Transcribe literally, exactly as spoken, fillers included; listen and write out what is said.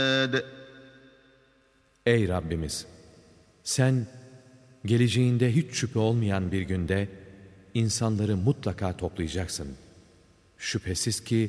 Ey Rabbimiz! Sen geleceğinde hiç şüphe olmayan bir günde insanları mutlaka toplayacaksın. Şüphesiz ki